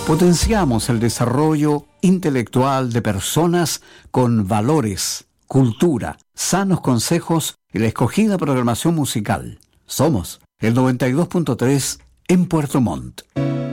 Potenciamos el desarrollo intelectual de personas con valores, cultura, sanos consejos y la escogida programación musical. Somos el 92.3 en Puerto Montt.